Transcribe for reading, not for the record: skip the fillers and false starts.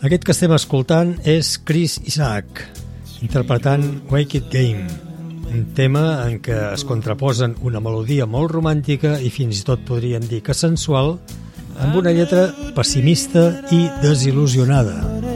Aquest que estem escoltant és Chris Isaak, interpretant Wicked Game, un tema en què es contraposen una melodia molt romàntica i fins i tot podríem dir que sensual, amb una lletra pessimista i desil·lusionada.